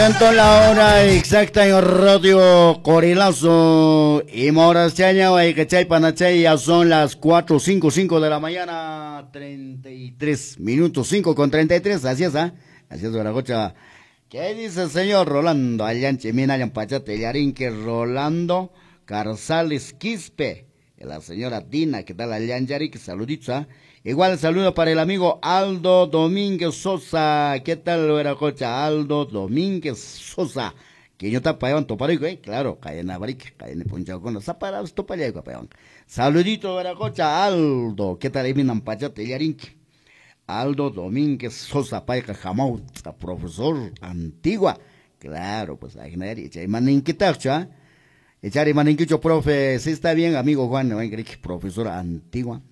Tanto la hora exacta en Radio Corilazo y Moras Chaña, que chay panachay, ya son las 4:55 de la mañana, 33 minutos, 5:33, así es, ¿ah? Así es, Veragocha. ¿Qué dice el señor Rolando? Allanche, mina, Pachate, Yarinque, Rolando Carzales Quispe, la señora Dina, ¿qué tal, Allanjari? Que saluditos, ¿ah? Igual saludo para el amigo Aldo Domínguez Sosa. ¿Qué tal, Veracocha? Aldo Domínguez Sosa. Que yo te payaban toparico, claro, cadena barica, cadena ponchado con los zaparados, toparico, payaban. Saludito, Veracocha, Aldo. ¿Qué tal, Eminan Pachate, Yarinque? Aldo Domínguez Sosa, paica jamauta, profesor Antigua. Claro, pues, ahí nadie, echar maninquitacha. Echar maninquicho, profe, sí está bien, amigo Juan, profesor Antigua.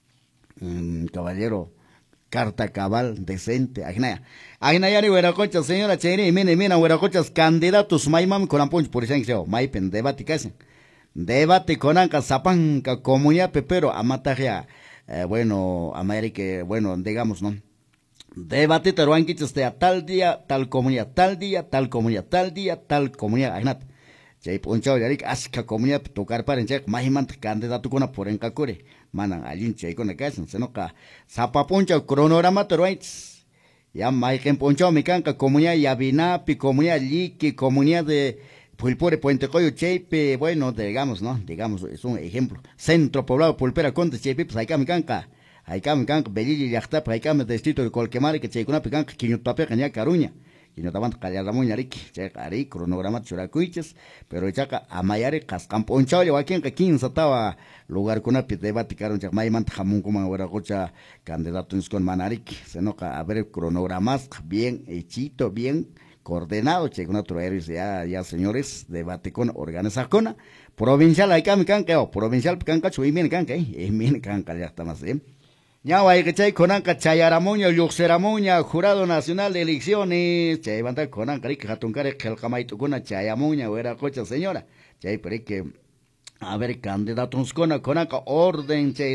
Caballero, carta cabal, decente, Agnaya ni Hueracocha, señora Cheire, mina, Hueracochas, candidatos, Maimam, con Ampunch, por ejemplo, Maipen, debate casi. Debate con Anca, Zapanca, comunidad pepero, Amataria, bueno, América, bueno, digamos, ¿no? Debate taruanquichas de a tal día, tal comunidad, tal día, tal comunidad, tal día, tal comunidad, Agnat. Chay ponchao yarik aska comunidad tocar para enchek mahimant candidato kuna por encacure manan alin chay con casan senoka zapa ponchao cronograma teruaits ya maiken ponchao micanca comunidad yabinapi comunidad liki comunidad de Pulpore Puente Coyo Cheipe, bueno, digamos, ¿no? Digamos, es un ejemplo. Centro poblado Pulpera Conte Cheipe, pues hay micanca, Belili Yachtap, hay distrito de Colquemare que Cheicuna Picanca, Quiñutape, Caña Caruña. Y no estaban callada muy ariki, ari, cronograma churacuiches, pero chaca amayare cascamponchao, yo aquí en que 15 estaba lugar con una pide baticaron chac maimant jamón como ahora cocha candidato con manariki, se noca a ver cronogramas bien hechito, bien coordenado, che con otro héroe ya señores debate con organización provincial hay canca o provincial canca chui bien canca bien canca ya está más bien. Ñawa que chay conanca chayaramuña, yuxeramuña, Jurado Nacional de Elecciones, chay banda conanca, que jatuncare, que el camaito con chayamuña, o era cocha señora, chay pero que, a ver, candidatos conanca, orden, chay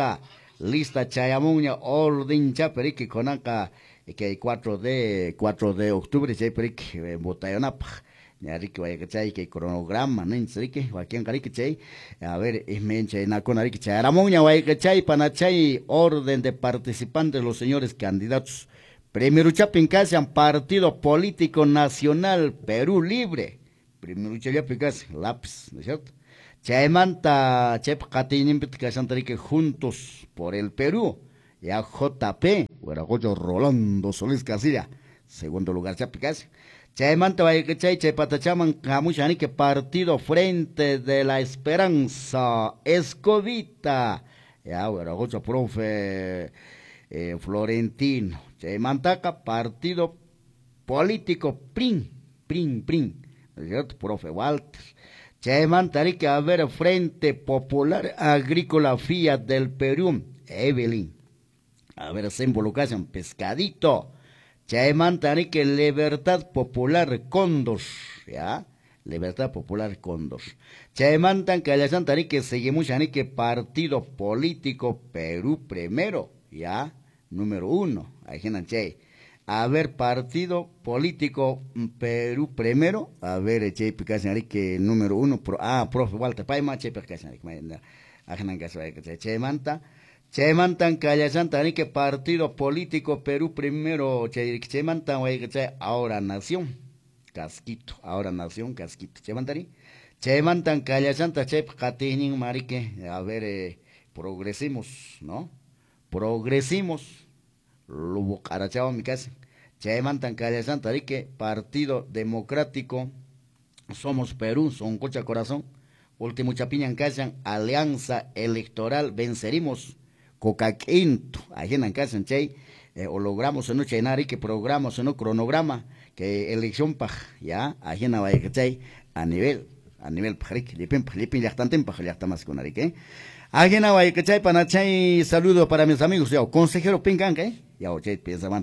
lista chayamuña, orden, chay pero que conanca, que 4 de octubre, chay pero que botayonapa. Yariki vaya que chay que cronograma no insrique vaquian carique chay a ver es menche na con arique chay aramoña vaya que chay panachay orden de participantes los señores candidatos primero chapincasian partido político nacional Perú Libre primero chapincasian lápiz ¿no es cierto? Chay manta chay catinin pitcasan tarique juntos por el Perú ya JP Hueracocho Rolando Solís Casilla segundo lugar chapincasian Chaymanta vaya que chay patachaman camuchani que partido Frente de la Esperanza Escovita ya bueno gocha profe Florentino Chaymantaca partido político PRIN ¿no es cierto? Profe Walter Chaymanta que a ver Frente Popular Agrícola Fiat del Perú Evelyn a ver se involucran pescadito Chaymantani que Libertad Popular Condos, ¿ya? Libertad Popular Condos. Chaymantan que Ayasantani que seguimos que Partido Político Perú Primero, ¿ya? Número 1, ahí chay. A ver, Partido Político Perú Primero, a ver, chay picasani que número 1, profe Walter Paima, chay picasani que ajenan que Chaymanta. Chemantan Callasantan que Partido Político Perú Primero, Chemantan ahora Nación, Casquito, ahora Nación, Casquito, Chemantani, Chemantan Callasanta Chep Catinin Marique, a ver, progresimos, ¿no? Progresimos, Lubo Carachao mi casa, Chemantan Callasanta que Partido Democrático, Somos Perú, son cocha corazón, último chapiñan callan, Alianza Electoral, venceremos. Cocaquinto, ahí en casa en chay, hologramos en noche en que programas en un cronograma, que elección pa, ya, ahí en chay, a nivel, parik, lipin, ya están tempa, ya está más con arique. Ahí en chay, panachay, saludo para mis amigos, ya, consejero Pincanca, ya, chay,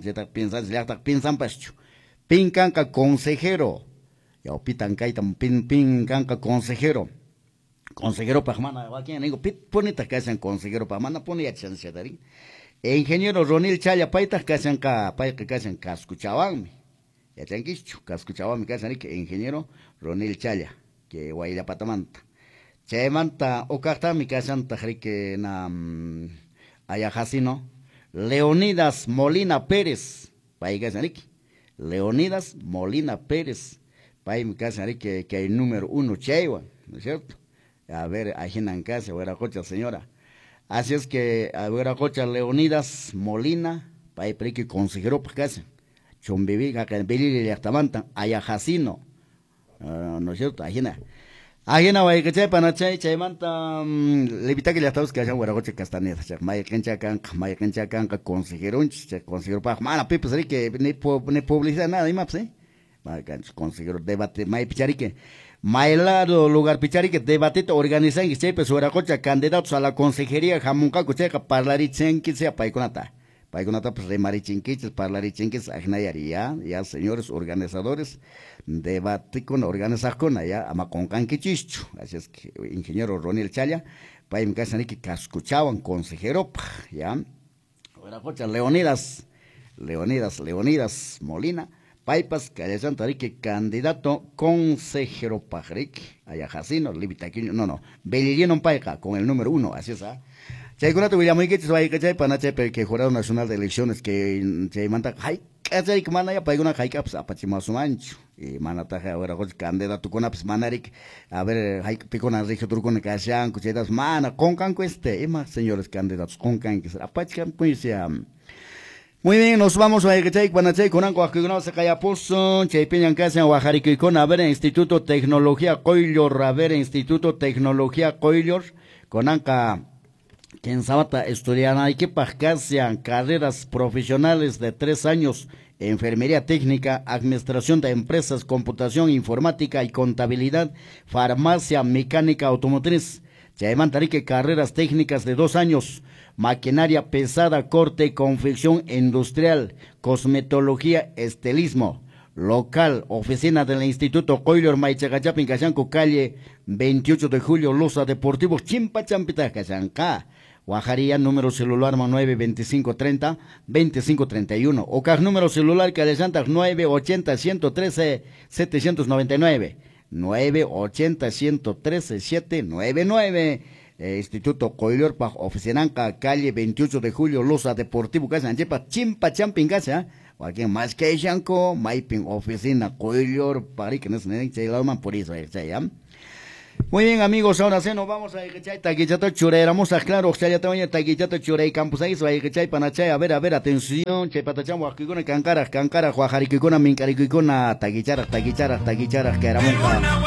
piensan pacho, Pincanca, consejero, ya, Pitanca, Pincanca, consejero. Consejero Pajmana, aquí digo, ponita que hacen consejero Pajmana, ponía chance de ingeniero Ronil Chaya, paita que hacen ka, paita que hacen ka, escuchaban, yachanquichu, escuchaba mi casa, que ingeniero Ronil Chaya, que guayla patamanta. Chaymanta, ocata mi casa, que na ayajasino, Leonidas Molina Pérez, paigas Leonidas Molina Pérez, pai mi casa, que hay número 1 Chaywa, ¿no es cierto? A ver, ahí en casa, cocha señora. Así es que, a cocha Leonidas Molina, pai que consejero para casa. Chombibi, Cacambili y Artamanta, Ayajasino, ¿no es cierto? Ajena, vaya que chay panachay, chaymanta, levita que le estamos que hayan guaragoche castaneda, maya cancha canca, consejero pa, mala pipa, que ni publicidad nada, y más, consejero debate, maya picharique, mailado lugar picharique, debate organizan y chay, pues guaragoche candidatos a la consejería, jamunca, cucheca, parlarichen, que sea paiconata. Paiconata, pues remarichinquiches, parlarichinquiches, ajnayaría, ya señores organizadores, debate con organizar con allá, ama con canquichicho. Así es que, ingeniero Ronil Chaya, pa en casa que escuchaban, consejero, ya. Ahora, cocha, Leonidas Molina, paipas, que santa que candidato consejero pajric, allá Jacino, Libitaquino, no, Belillino Paica, con el número 1, así es, Chaykunata William Iquitis vaya que chay panache que Jurado Nacional de Elecciones que chay manta hay que que mana ya paiguna hay que apachimasumancho y manata ahora con candidato con apes manarik a ver hay picona regio turcona que sean cuchetas mana con canco señores candidatos con can que apachcan pues ya. Muy bien, nos vamos a ir que panache con anco aquí no se calla pozo chay piñan casa Guajariki con a ver Instituto Tecnología Coillor a ver Instituto Tecnología Coillor con anca que en Sabata estudian hay que pasarse carreras profesionales de 3 años, enfermería técnica, administración de empresas, computación informática y contabilidad, farmacia, mecánica automotriz. Ya que carreras técnicas de 2 años, maquinaria pesada, corte, confección industrial, cosmetología, estilismo. Local, oficina del Instituto Coillor Maichagachapin Cayanco, calle 28 de julio, Loza Deportivos, Chimpachampita, Cayanca. Guajaría, número celular 92530-2531. Ocas, número celular que adelanta 980-113-799. 980-113-799. Instituto Coillor, Oficinanca, calle 28 de julio, Loza Deportivo, Casanchepa, Chimpachampin, Casa. O alguien más que Yanko, Maiping, oficina, Coillor, para que no se den por eso, ¿ya? Muy bien, amigos, ahora sí nos vamos a Echay, Taquichato Chure, vamos a claro, ya te voy a Taquichato Chure, Campus ahí, Echay, Panachay, a ver, atención, Che Patacham, Huaquicona, Cancara, Huajaricicona, Mincaricicona, Taquichara, que era monja.